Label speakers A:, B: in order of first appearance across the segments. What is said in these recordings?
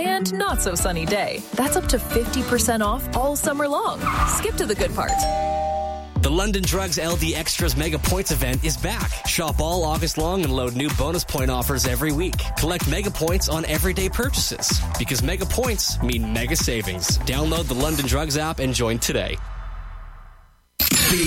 A: and not so sunny day. That's up to 50% off all summer long. Skip to the good part.
B: The London Drugs LD Extras Mega Points event is back. Shop all August long and load new bonus point offers every week. Collect Mega Points on everyday purchases. Because Mega Points mean mega savings. Download the London Drugs app and join today.
C: The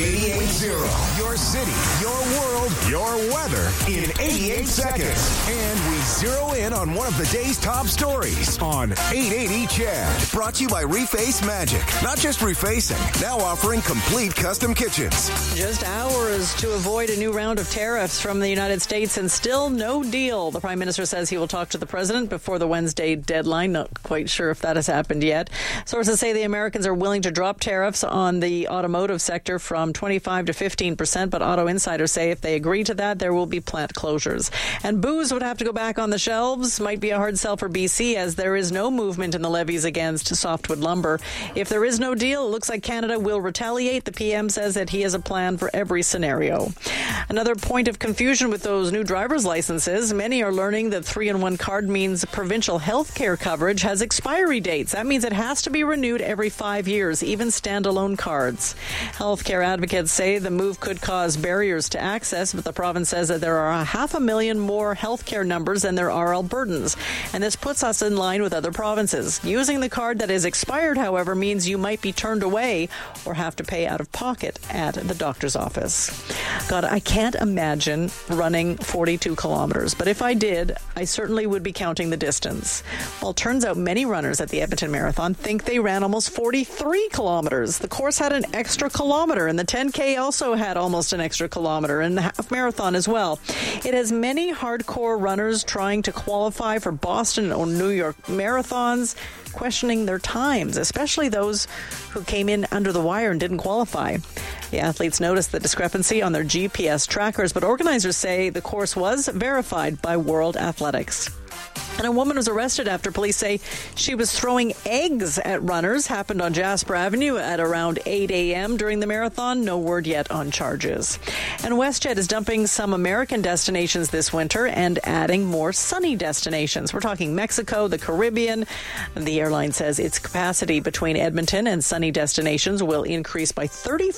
C: 88.0. Your city, your world, your weather in 88 seconds. And we zero in on one of the day's top stories on 880 Chad. Brought to you by Reface Magic. Not just refacing, now offering complete custom kitchens.
D: Just hours to avoid a new round of tariffs from the United States and still no deal. The Prime Minister says he will talk to the President before the Wednesday deadline. Not quite sure if that has happened yet. Sources say the Americans are willing to drop tariffs on the automotive sector from 25 to 15%, but auto insiders say if they agree to that, there will be plant closures. And booze would have to go back on the shelves. Might be a hard sell for BC as there is no movement in the levies against softwood lumber. If there is no deal, it looks like Canada will retaliate. The PM says that he has a plan for every scenario. Another point of confusion with those new driver's licenses. Many are learning that 3-in-1 card means provincial health care coverage has expiry dates. That means it has to be renewed every 5 years, even standalone cards. Healthcare advocates say the move could cause barriers to access, but the province says that there are 500,000 more healthcare numbers than there are Albertans, and this puts us in line with other provinces. Using the card that is expired, however, means you might be turned away or have to pay out of pocket at the doctor's office. God, I can't imagine running 42 kilometers, but if I did, I certainly would be counting the distance. Well, it turns out many runners at the Edmonton Marathon think they ran almost 43 kilometers. The course had an extra kilometer, and the 10K also had almost an extra kilometer, and the half marathon as well. It has many hardcore runners trying to qualify for Boston or New York marathons, questioning their times, especially those who came in under the wire and didn't qualify. The athletes noticed the discrepancy on their GPS trackers, but organizers say the course was verified by World Athletics. And a woman was arrested after police say she was throwing eggs at runners. Happened on Jasper Avenue at around 8 a.m. during the marathon. No word yet on charges. And WestJet is dumping some American destinations this winter and adding more sunny destinations. We're talking Mexico, the Caribbean. The airline says its capacity between Edmonton and sunny destinations will increase by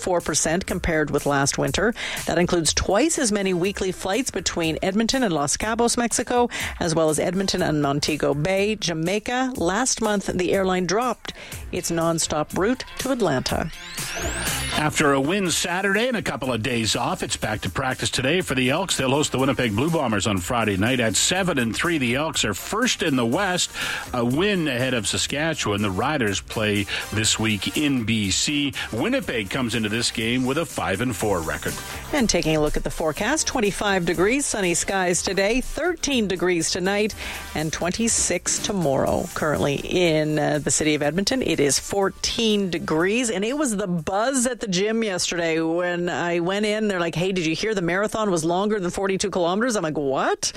D: 34% compared with last winter. That includes twice as many weekly flights between Edmonton and Los Cabos, Mexico, as well as Edmonton and Montego Bay, Jamaica. Last month, the airline dropped its nonstop route to Atlanta.
E: After a win Saturday and a couple of days off, it's back to practice today for the Elks. They'll host the Winnipeg Blue Bombers on Friday night. At 7-3, the Elks are first in the West, a win ahead of Saskatchewan. The Riders play this week in BC. Winnipeg comes into this game with a 5-4 record.
D: And taking a look at the forecast, 25 degrees, sunny skies today, 13 degrees tonight, and 26 tomorrow. Currently in the city of Edmonton, it is 14 degrees, and it was the buzz at the gym yesterday when I went in. They're like, hey, did you hear the marathon was longer than 42 kilometers? I'm like, what?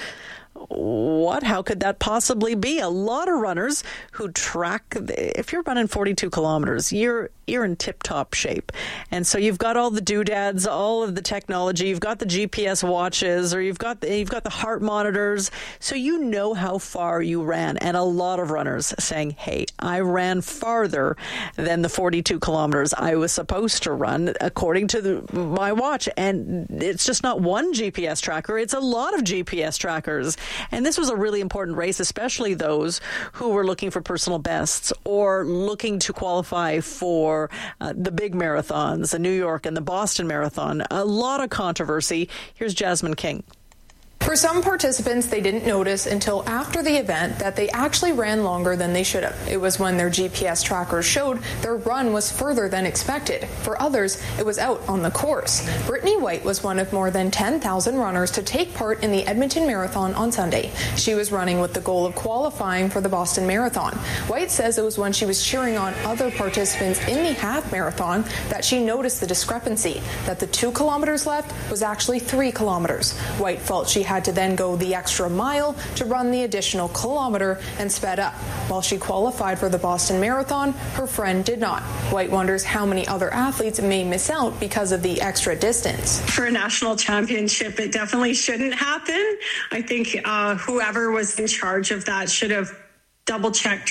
D: How could that possibly be? A lot of runners who track, if you're running 42 kilometers, you're in tip-top shape. And so you've got all the doodads, all of the technology, you've got the GPS watches, or you've got the heart monitors, so you know how far you ran. And a lot of runners saying, hey, I ran farther than the 42 kilometers I was supposed to run according to my watch. And it's just not one GPS tracker, it's a lot of GPS trackers. And this was a really important race, especially those who were looking for personal bests or looking to qualify for the big marathons, the New York and the Boston Marathon. A lot of controversy. Here's Jasmine King.
F: For some participants, they didn't notice until after the event that they actually ran longer than they should have. It was when their GPS trackers showed their run was further than expected. For others, it was out on the course. Brittany White was one of more than 10,000 runners to take part in the Edmonton Marathon on Sunday. She was running with the goal of qualifying for the Boston Marathon. White says it was when she was cheering on other participants in the half marathon that she noticed the discrepancy, that the 2 kilometers left was actually 3 kilometers. White felt she had to then go the extra mile to run the additional kilometer and sped up. While she qualified for the Boston Marathon, her friend did not. White wonders how many other athletes may miss out because of the extra distance.
G: For a national championship, it definitely shouldn't happen. I think whoever was in charge of that should have double-checked